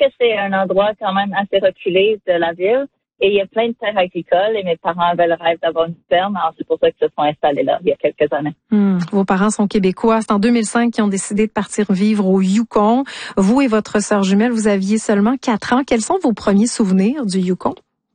que c'est un endroit quand même assez reculé de la ville et il y a plein de terres agricoles et mes parents avaient le rêve d'avoir une ferme. Alors, c'est pour ça qu'ils se sont installés là il y a quelques années. Vos parents sont québécois. C'est en 2005 qu'ils ont décidé de partir vivre au Yukon. Vous et votre sœur jumelle, vous aviez seulement 4 ans. Quels sont vos premiers souvenirs du Yukon?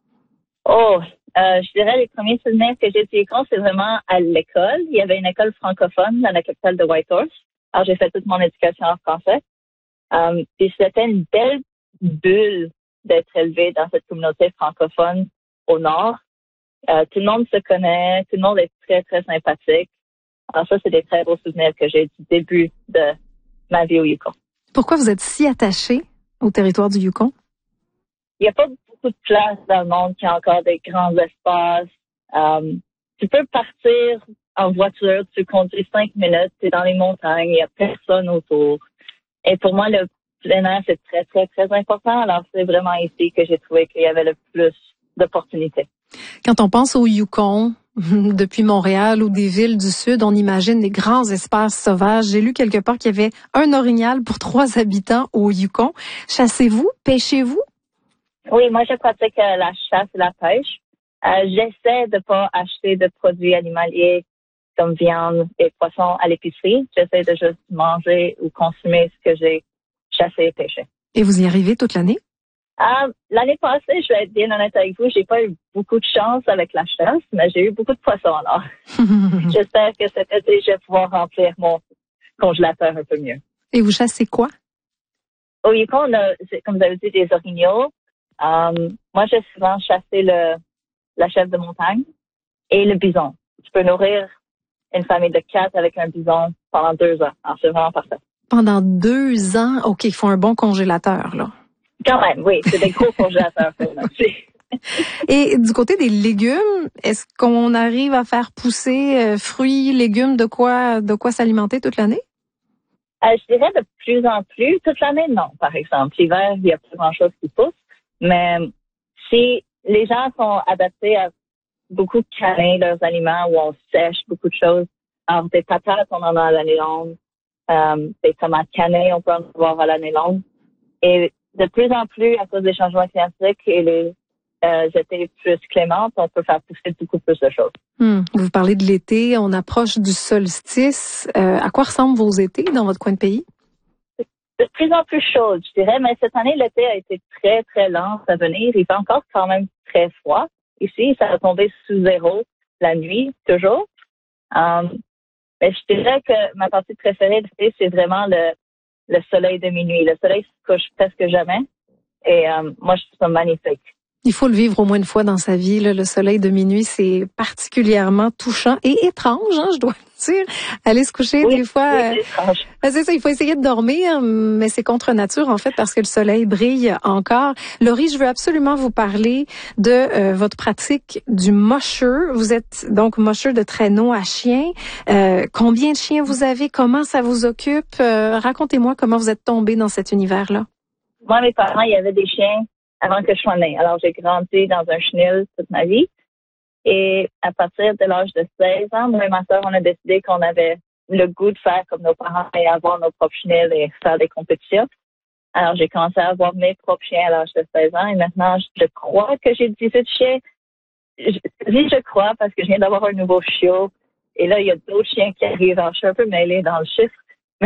Je dirais les premiers souvenirs que j'ai du Yukon, c'est vraiment à l'école. Il y avait une école francophone dans la capitale de Whitehorse. Alors, j'ai fait toute mon éducation en français. Puis c'était une belle bulle d'être élevé dans cette communauté francophone au nord. Tout le monde se connaît, tout le monde est très, très sympathique. Alors ça, c'est des très beaux souvenirs que j'ai du début de ma vie au Yukon. Pourquoi vous êtes si attaché au territoire du Yukon? Il n'y a pas beaucoup de place dans le monde qui a encore des grands espaces. Tu peux partir en voiture, tu conduis 5 minutes, tu es dans les montagnes, il n'y a personne autour. Et pour moi, le plein air, c'est très, très, très important. Alors, c'est vraiment ici que j'ai trouvé qu'il y avait le plus d'opportunités. Quand on pense au Yukon, depuis Montréal ou des villes du Sud, on imagine des grands espaces sauvages. J'ai lu quelque part qu'il y avait un orignal pour 3 habitants au Yukon. Chassez-vous? Pêchez-vous? Oui, moi, je pratique la chasse et la pêche. J'essaie de pas acheter de produits animaliers comme viande et poissons à l'épicerie. J'essaie de juste manger ou consommer ce que j'ai chassé et pêché. Et vous y arrivez toute l'année? L'année passée, je vais être bien honnête avec vous, j'ai pas eu beaucoup de chance avec la chasse, mais j'ai eu beaucoup de poissons alors. J'espère que cet été, je vais pouvoir remplir mon congélateur un peu mieux. Et vous chassez quoi? Au Yukon, on a, comme vous avez dit, des orignaux. Moi, j'ai souvent chassé la chèvre de montagne et le bison. Tu peux nourrir une famille de 4 avec un bison pendant 2 ans. Alors, c'est vraiment parfait. Pendant 2 ans? OK, il faut un bon congélateur, là. Quand même, oui. C'est des gros congélateurs pour nous. Et du côté des légumes, est-ce qu'on arrive à faire pousser fruits, légumes, de quoi s'alimenter toute l'année? Je dirais de plus en plus. Toute l'année, non, par exemple. L'hiver, il n'y a pas grand-chose qui pousse. Mais si les gens sont adaptés à beaucoup canner leurs aliments où on sèche beaucoup de choses. Alors, des patates, on en a à l'année longue. Des tomates cannées, on peut en avoir à l'année longue. Et de plus en plus, à cause des changements climatiques et les étés plus clémentes, on peut faire pousser beaucoup plus de choses. Vous parlez de l'été, on approche du solstice. À quoi ressemblent vos étés dans votre coin de pays? De plus en plus chaud, je dirais, mais cette année, l'été a été très, très lent à venir. Il fait encore quand même très froid. Ici, ça va tomber sous 0 la nuit, toujours. Mais je dirais que ma partie préférée de l'été, c'est vraiment le soleil de minuit. Le soleil se couche presque jamais. Et moi, je trouve ça magnifique. Il faut le vivre au moins une fois dans sa vie. Là, le soleil de minuit, c'est particulièrement touchant et étrange, hein, je dois le dire. Aller se coucher, oui, des fois... Oui, c'est étrange. C'est ça, il faut essayer de dormir, mais c'est contre nature, en fait, parce que le soleil brille encore. Laurie, je veux absolument vous parler de votre pratique du musher. Vous êtes donc musher de traîneau à chien. Combien de chiens vous avez? Comment ça vous occupe? Racontez-moi comment vous êtes tombé dans cet univers-là. Moi, mes parents, il y avait des chiens avant que je sois née. Alors, j'ai grandi dans un chenil toute ma vie. Et à partir de l'âge de 16 ans, moi et ma sœur, on a décidé qu'on avait le goût de faire comme nos parents et avoir nos propres chenils et faire des compétitions. Alors, j'ai commencé à avoir mes propres chiens à l'âge de 16 ans. Et maintenant, je crois que j'ai 18 chiens. Je crois parce que je viens d'avoir un nouveau chiot. Et là, il y a d'autres chiens qui arrivent. Alors, je suis un peu mêlée dans le chiffre.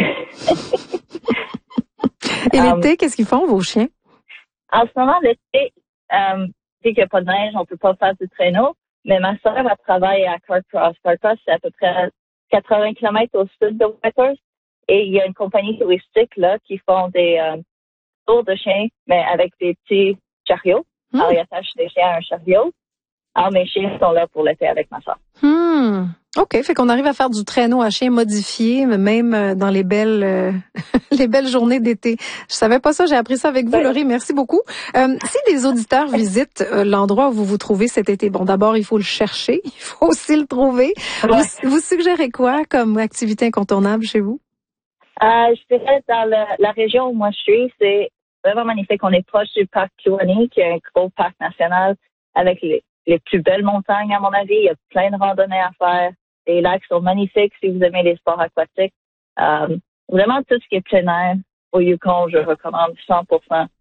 Et l'été, qu'est-ce qu'ils font, vos chiens? En ce moment, l'été, dès qu'il n'y a pas de neige, on peut pas faire du traîneau. Mais ma sœur, elle travaille à Carcross. Carcross, c'est à peu près 80 km au sud de Whitehorse. Et il y a une compagnie touristique là qui font des tours de chiens, mais avec des petits chariots. Alors, ils attachent des chiens à un chariot. Alors, mes chiens sont là pour l'été avec ma sœur. OK, fait qu'on arrive à faire du traîneau à chien modifié, même dans les belles les belles journées d'été. Je savais pas ça, j'ai appris ça avec vous, Laurie, merci beaucoup. Si des auditeurs visitent l'endroit où vous vous trouvez cet été, bon, d'abord, il faut le chercher, il faut aussi le trouver. Ouais. Vous suggérez quoi comme activité incontournable chez vous? Je dirais dans la région où moi je suis, c'est vraiment magnifique. On est proche du parc Kluane, qui est un gros parc national avec les plus belles montagnes, à mon avis. Il y a plein de randonnées à faire. Les lacs sont magnifiques si vous aimez les sports aquatiques. Vraiment, tout ce qui est plein air au Yukon, je recommande 100%.